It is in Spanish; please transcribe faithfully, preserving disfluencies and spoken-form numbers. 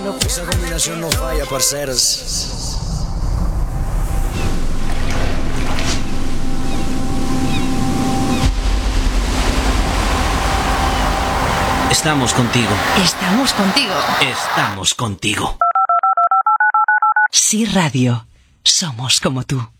Esa combinación no falla, parceros. Estamos contigo. Estamos contigo. Estamos contigo. Sí Radio. Somos como tú.